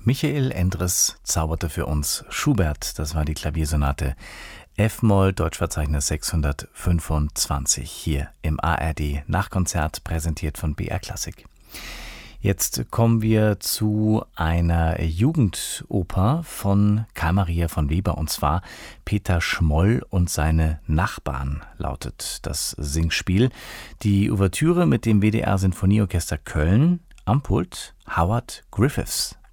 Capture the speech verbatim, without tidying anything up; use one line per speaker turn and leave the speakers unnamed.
Michael Endres zauberte für uns Schubert, das war die Klaviersonate F-Moll, Deutschverzeichnis sechshundertfünfundzwanzig, hier im A R D Nachkonzert, präsentiert von B R Klassik. Jetzt kommen wir zu einer Jugendoper von Karl Maria von Weber, und zwar Peter Schmoll und seine Nachbarn lautet das Singspiel. Die Ouvertüre mit dem W D R Sinfonieorchester Köln, am Pult Howard Griffiths.